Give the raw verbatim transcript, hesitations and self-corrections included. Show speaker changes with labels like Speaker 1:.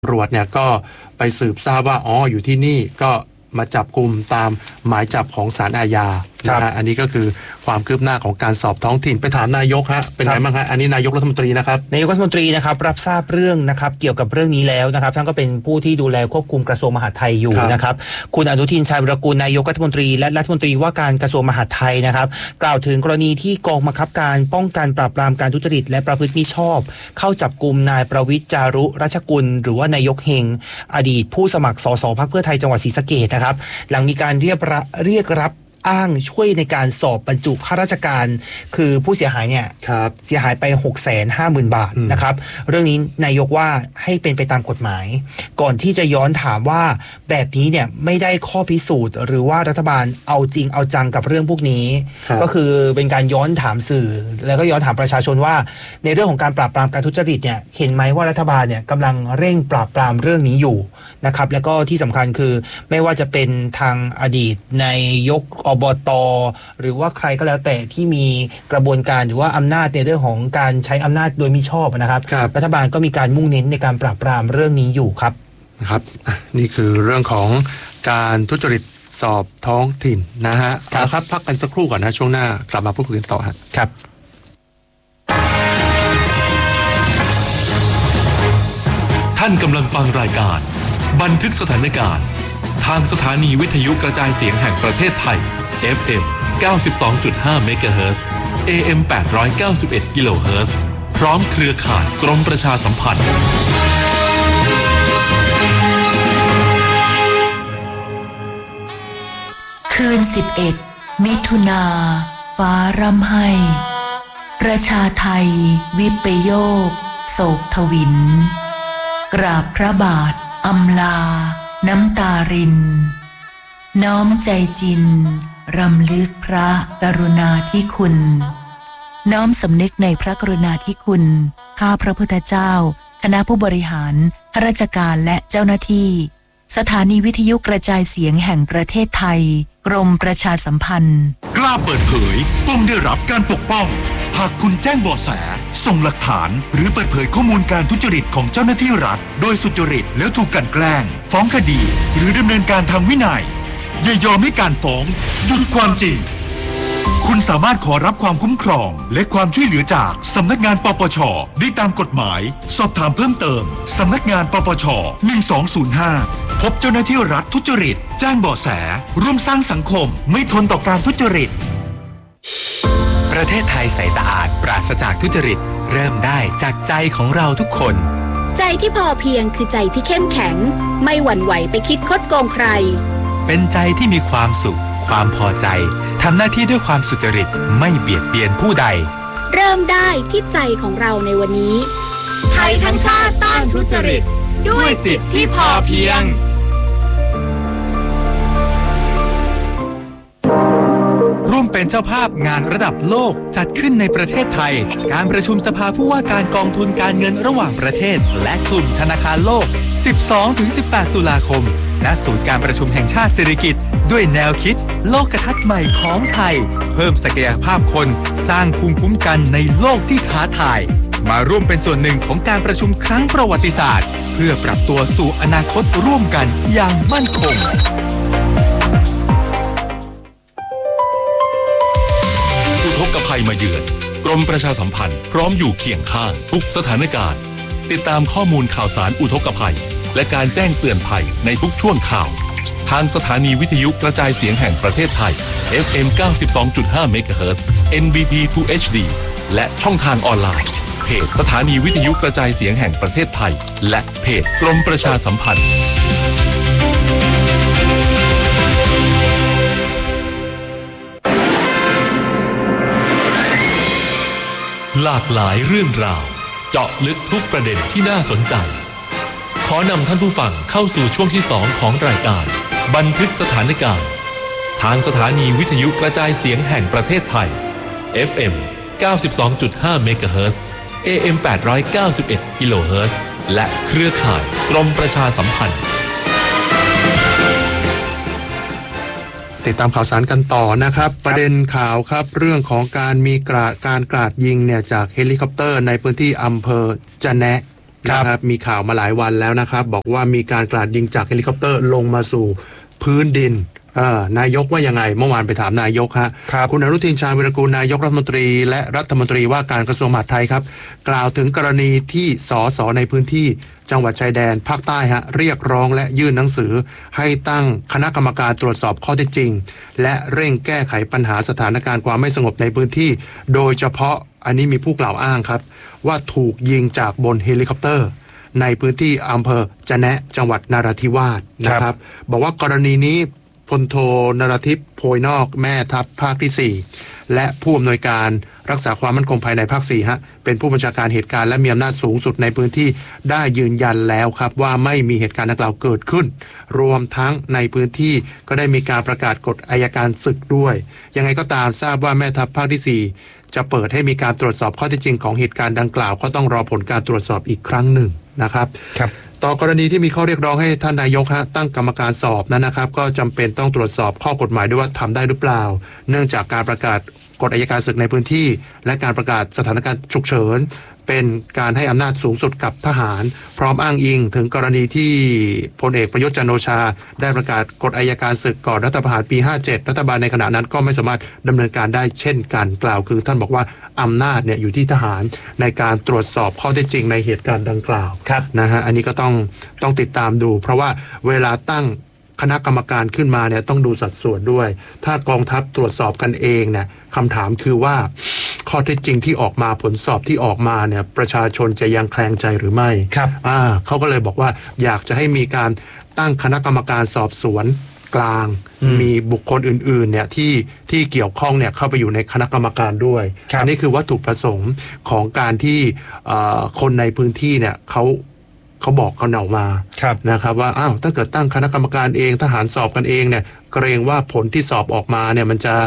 Speaker 1: ตำรวจเนี่ยก็ไปสืบทราบว่าอ๋ออยู่ที่นี่ก็มาจับกุมตามหมายจับของศาลอาญานะฮะอันนี้ก็คือความคืบหน้าของการสอบท้องถิ่นไปถามนายกฮะเป็นไงบ้างฮะอันนี้นายกรัฐมนตรีนะครับ
Speaker 2: นายกรัฐมนตรีนะครับรับทราบเรื่องนะครับเกี่ยวกับเรื่องนี้แล้วนะครับท่านก็เป็นผู้ที่ดูแลควบคุมกระทรวงมหาดไทยอยู่นะครับคุณอนุทินชาญวิรากูลนายกรัฐมนตรีและรัฐมนตรีว่าการกระทรวงมหาดไทยนะครับกล่าวถึงกรณีที่กองบังคับการป้องกันปราบปรามการทุจริตและประพฤติมิชอบเข้าจับกุมนายประวิตรจารุรัชกุลหรือว่านายกเฮงอดีตผู้สมัครสสพรรคเพื่อไทยจังหวัดศรีสะเกษนะครับหลังมีการเรียกเรียกรับอ้างช่วยในการสอบบรรจุข้าราชการคือผู้เสียหายเนี่ยเสียหายไป หกแสนห้าหมื่น บาทนะครับเรื่องนี้นายกว่าให้เป็นไปตามกฎหมายก่อนที่จะย้อนถามว่าแบบนี้เนี่ยไม่ได้ข้อพิสูจน์หรือว่ารัฐบาลเอาจริงเอาจังกับเรื่องพวกนี้ก็คือเป็นการย้อนถามสื่อแล้วก็ย้อนถามประชาชนว่าในเรื่องของการปราบปรามการทุจริตเนี่ยเห็นไหมว่ารัฐบาลเนี่ยกำลังเร่งปราบปรามเรื่องนี้อยู่นะครับแล้วก็ที่สำคัญคือไม่ว่าจะเป็นทางอดีตนายกอบต.หรือว่าใครก็แล้วแต่ที่มีกระบวนการหรือว่าอำนาจในเรื่องของการใช้อำนาจโดยมิชอบนะครับรัฐบาลก็มีการมุ่งเน้นในการปราบปรามเรื่องนี้อยู่ครับ
Speaker 1: นะครับนี่คือเรื่องของการทุจริตสอบท้องถิ่นนะฮะครับพักกันสักครู่ก่อนนะช่วงหน้ากลับมาพูดคุยกันต่อครับ
Speaker 3: ท่านกำลังฟังรายการบันทึกสถานการณ์ทางสถานีวิทยุกระจายเสียงแห่งประเทศไทย เอฟ เอ็ม เก้าสิบสองจุดห้า เมกะเฮิรตซ์ เอ เอ็ม แปดร้อยเก้าสิบเอ็ด กิโลเฮิรตซ์ พร้อมเครือข่ายกรมประชาสัมพันธ์
Speaker 4: คืนสิบเอ็ดมิถุนาฟ้าร่ำไห้ประชาไทยวิปโยคโศกทวินกราบพระบาทอำลาน้ำตารินน้อมใจจินรำลึกพระกรุณาธิคุณน้อมสำนึกในพระกรุณาธิคุณข้าพระพุทธเจ้าคณะผู้บริหารข้าราชการและเจ้าหน้าที่สถานีวิทยุกระจายเสียงแห่งประเทศไทยกรมประชาสัมพันธ์
Speaker 5: กล้าเปิดเผยต้องได้รับการปกป้องหากคุณแจ้งเบาะแสส่งหลักฐานหรือเปิดเผยข้อมูลการทุจริตของเจ้าหน้าที่รัฐโดยสุจริตแล้วถูกกลั่นแกล้งฟ้องคดีหรือดำเนินการทางวินัยอย่ายอมให้การฟ้องหยุดความจริงคุณสามารถขอรับความคุ้มครองและความช่วยเหลือจากสำนักงานปปช.ได้ตามกฎหมายสอบถามเพิ่มเติมสำนักงานปปช.หนึ่งสองศูนย์ห้าพบเจ้าหน้าที่รัฐทุจริตแจ้งเบาะแสร่วมสร้างสังคมไม่ทนต่อการทุจริต
Speaker 6: ประเทศไทยใสสะอาดปราศจากทุจริตเริ่มได้จากใจของเราทุกคน
Speaker 7: ใจที่พอเพียงคือใจที่เข้มแข็งไม่หวั่นไหวไปคิดคดโกงใคร
Speaker 6: เป็นใจที่มีความสุขความพอใจทำหน้าที่ด้วยความสุจริตไม่เบียดเบียนผู้ใด
Speaker 7: เริ่มได้ที่ใจของเราในวันนี้ไทยทั้งชาติต้านทุจริตด้วยจิตที่พอเพียง
Speaker 6: ร่วมเป็นเจ้าภาพงานระดับโลกจัดขึ้นในประเทศไทยการประชุมสภาผู้ว่าการกองทุนการเงินระหว่างประเทศและกลุ่มธนาคารโลก สิบสองถึงสิบแปด ตุลาคมณศูนย์การประชุมแห่งชาติสิริกิติ์ด้วยแนวคิดโลกทัศน์ใหม่ของไทยเพิ่มศักยภาพคนสร้างภูมิคุ้มกันในโลกที่ท้าทายมาร่วมเป็นส่วนหนึ่งของการประชุมครั้งประวัติศาสตร์เพื่อปรับตัวสู่อนาคตร่วมกันอย่างมั่นคง
Speaker 3: อุทกภัยมาเยือนกรมประชาสัมพันธ์พร้อมอยู่เคียงข้างทุกสถานการณ์ติดตามข้อมูลข่าวสารอุทกภัยและการแจ้งเตือนภัยในทุกช่วงข่าวทางสถานีวิทยุกระจายเสียงแห่งประเทศไทย เอฟ เอ็ม เก้าสิบสองจุดห้า เมกะเฮิรตซ์ เอ็น บี ที ทู เอช ดี และช่องทางออนไลน์เพจสถานีวิทยุกระจายเสียงแห่งประเทศไทยและเพจกรมประชาสัมพันธ์หลากหลายเรื่องราวเจาะลึกทุกประเด็นที่น่าสนใจขอนำท่านผู้ฟังเข้าสู่ช่วงที่สองของรายการบันทึกสถานการณ์ทางสถานีวิทยุกระจายเสียงแห่งประเทศไทย เอฟ เอ็ม เก้าสิบสองจุดห้า เมกะเฮิรตซ์ เอ เอ็ม แปดร้อยเก้าสิบเอ็ด กิโลเฮิรตซ์และเครือข่ายกรมประชาสัมพันธ์
Speaker 1: ติดตามข่าวสารกันต่อนะครับประเด็นข่าวครับเรื่องของการมีกราดการกราดยิงเนี่ยจากเฮลิคอปเตอร์ในพื้นที่อำเภอจะแนะนะครับมีข่าวมาหลายวันแล้วนะครับบอกว่ามีการกราดยิงจากเฮลิคอปเตอร์ลงมาสู่พื้นดินนายกว่ายังไงเมื่อวานไปถามนายกฮะ คุณอนุทินชาญวิรากูลนายกรัฐมนตรีและรัฐมนตรีว่าการกระทรวงมหาดไทยครับกล่าวถึงกรณีที่สสในพื้นที่จังหวัดชายแดนภาคใต้ฮะเรียกร้องและยื่นหนังสือให้ตั้งคณะกรรมการตรวจสอบข้อเท็จจริงและเร่งแก้ไขปัญหาสถานการณ์ความไม่สงบในพื้นที่โดยเฉพาะอันนี้มีผู้กล่าวอ้างครับว่าถูกยิงจากบนเฮลิคอปเตอร์ในพื้นที่อำเภอจะแนะจังหวัดนราธิวาสนะครับบอกว่ากรณีนี้พลโทนราธิปโพยนอกแม่ทัพภาคที่สี่และผู้อำนวยการรักษาความมั่นคงภายในภาคสี่ฮะเป็นผู้บัญชาการเหตุการณ์และมีอำนาจสูงสุดในพื้นที่ได้ยืนยันแล้วครับว่าไม่มีเหตุการณ์ดังกล่าวเกิดขึ้นรวมทั้งในพื้นที่ก็ได้มีการประกาศกฎอัยการศึกด้วยยังไงก็ตามทราบว่าแม่ทัพภาคที่สี่จะเปิดให้มีการตรวจสอบข้อเท็จจริงของเหตุการณ์ดังกล่าวก็ต้องรอผลการตรวจสอบอีกครั้งหนึ่งนะครับครับต่อกรณีที่มีข้อเรียกร้องให้ท่านนายกฮะตั้งกรรมการสอบนั้นนะครับก็จำเป็นต้องตรวจสอบข้อกฎหมายด้วยว่าทำได้หรือเปล่าเนื่องจากการประกาศกฎอัยการศึกในพื้นที่และการประกาศสถานการณ์ฉุกเฉินเป็นการให้อำนาจสูงสุดกับทหารพร้อมอ้างอิงถึงกรณีที่พลเอกประยุทธ์จันทร์โอชาได้ประกาศกฎอัยการศึกก่อนรัฐประหารปีห้าเจ็ดรัฐบาลในขณะนั้นก็ไม่สามารถดำเนินการได้เช่นกันกล่าวคือท่านบอกว่าอำนาจเนี่ยอยู่ที่ทหารในการตรวจสอบข้อเท็จจริงในเหตุการณ์ดังกล่าวนะฮะอันนี้ก็ต้องต้องติดตามดูเพราะว่าเวลาตั้งคณะกรรมการขึ้นมาเนี่ยต้องดูสัดส่วนด้วยถ้ากองทัพตรวจสอบกันเองเนี่ยคำถามคือว่าข้อเท็จจริงที่ออกมาผลสอบที่ออกมาเนี่ยประชาชนจะยังแคลงใจหรือไม่ครับอ่าเขาก็เลยบอกว่าอยากจะให้มีการตั้งคณะกรรมการสอบสวนกลางมีบุคคลอื่นๆเนี่ยที่ที่เกี่ยวข้องเนี่ยเข้าไปอยู่ในคณะกรรมการด้วยอันนี้คือวัตถุประสงค์ของการที่คนในพื้นที่เนี่ยเขาเขาบอกกันออกมานะครับว่าอ้าวถ้าเกิดตั้งคณะกรรมการเองทหารสอบกันเองเนี่ยเกรงว่าผลที่สอบออกมาเนี่ยมันจะ